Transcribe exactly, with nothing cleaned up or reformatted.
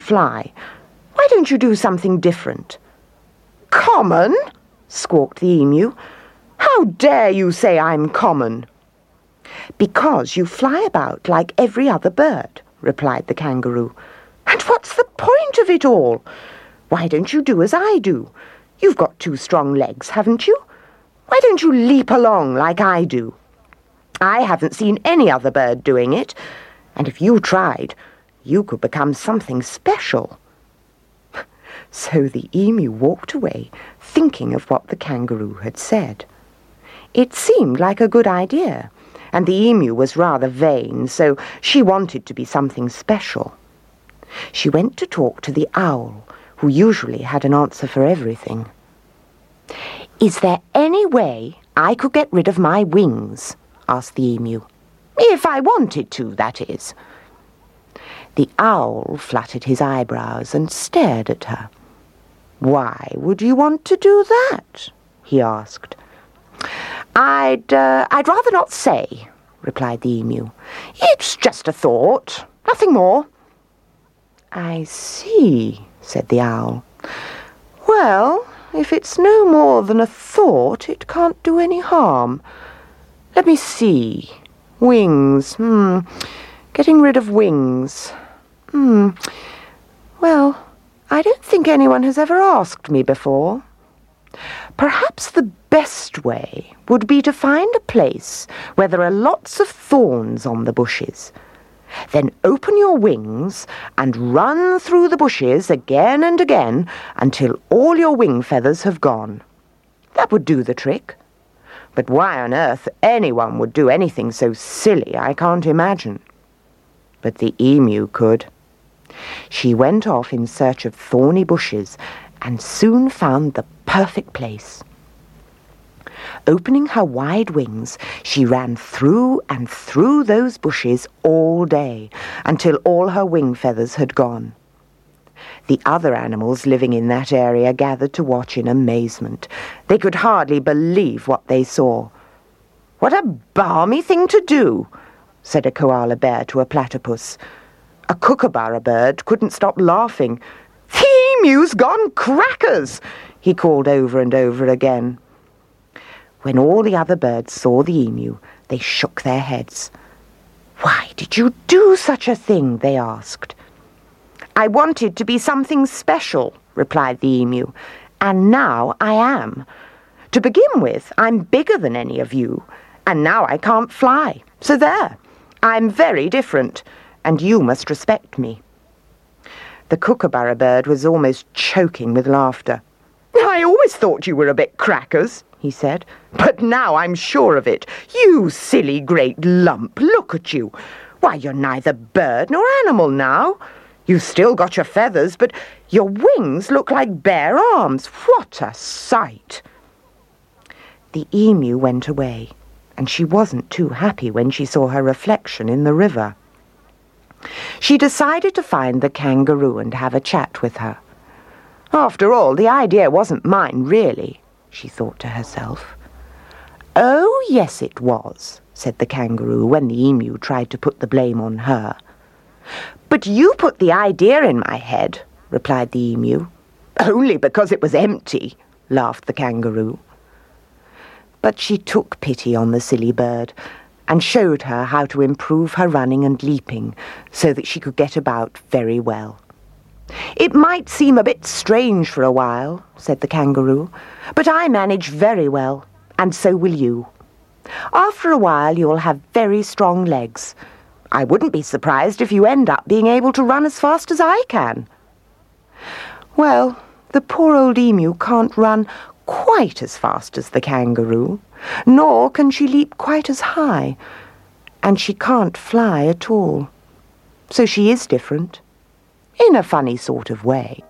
fly. Why don't you do something different?" "Common?" squawked the emu. "How dare you say I'm common?" "Because you fly about like every other bird," replied the kangaroo. "And what's the point of it all? Why don't you do as I do? You've got two strong legs, haven't you? Why don't you leap along like I do? I haven't seen any other bird doing it, and if you tried, you could become something special." So the emu walked away, thinking of what the kangaroo had said. It seemed like a good idea, and the emu was rather vain, so she wanted to be something special. She went to talk to the owl, who usually had an answer for everything. "Is there any way I could get rid of my wings?" asked the emu. "If I wanted to, that is." The owl fluttered his eyebrows and stared at her. "Why would you want to do that?" he asked. I'd, uh, I'd rather not say," replied the emu. "It's just a thought, nothing more." "I see," said the owl. "Well, if it's no more than a thought, it can't do any harm. Let me see. Wings, hmm. Getting rid of wings. Hmm. Well, I don't think anyone has ever asked me before. Perhaps the best way would be to find a place where there are lots of thorns on the bushes. Then open your wings and run through the bushes again and again until all your wing feathers have gone. That would do the trick. But why on earth anyone would do anything so silly, I can't imagine." But the emu could. She went off in search of thorny bushes and soon found the perfect place. Opening her wide wings, she ran through and through those bushes all day until all her wing feathers had gone. The other animals living in that area gathered to watch in amazement. They could hardly believe what they saw. "What a balmy thing to do," said a koala bear to a platypus. A kookaburra bird couldn't stop laughing. "The emu's gone crackers," he called over and over again. When all the other birds saw the emu, they shook their heads. "Why did you do such a thing?" they asked. "I wanted to be something special," replied the emu, "and now I am. To begin with, I'm bigger than any of you, and now I can't fly. So there, I'm very different, and you must respect me." The kookaburra bird was almost choking with laughter. "I always thought you were a bit crackers," he said, "but now I'm sure of it. You silly great lump, look at you. Why, you're neither bird nor animal now. You've still got your feathers, but your wings look like bare arms. What a sight!" The emu went away, and she wasn't too happy when she saw her reflection in the river. She decided to find the kangaroo and have a chat with her. "After all, the idea wasn't mine, really," she thought to herself. "Oh, yes, it was," said the kangaroo when the emu tried to put the blame on her. "But you put the idea in my head," replied the emu. "Only because it was empty," laughed the kangaroo. But she took pity on the silly bird and showed her how to improve her running and leaping so that she could get about very well. "It might seem a bit strange for a while," said the kangaroo, "but I manage very well, and so will you. After a while you'll have very strong legs. I wouldn't be surprised if you end up being able to run as fast as I can." Well, the poor old emu can't run quite as fast as the kangaroo, nor can she leap quite as high, and she can't fly at all. So she is different, in a funny sort of way.